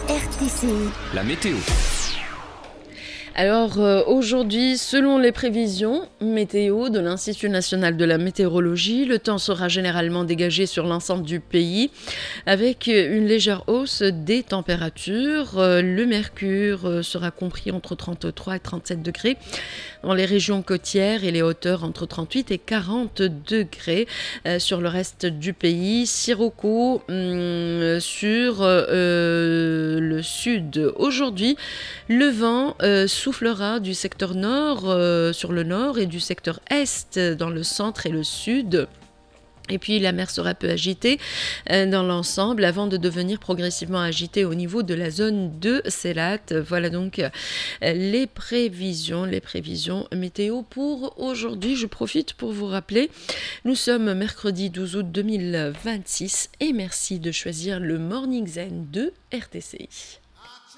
RTCI. La météo. Alors aujourd'hui, selon les prévisions météo de l'Institut national de la météorologie, le temps sera généralement dégagé sur l'ensemble du pays avec une légère hausse des températures. Le mercure sera compris entre 33 et 37 degrés dans les régions côtières et les hauteurs entre 38 et 40 degrés sur le reste du pays. Sirocco sur le sud. Aujourd'hui, le vent soufflera du secteur nord sur le nord et du secteur est dans le centre et le sud. Et puis la mer sera peu agitée dans l'ensemble avant de devenir progressivement agitée au niveau de la zone de Célat. Voilà donc les prévisions météo pour aujourd'hui. Je profite pour vous rappeler, nous sommes mercredi 12 août 2026 et merci de choisir le Morning Zen de RTCI.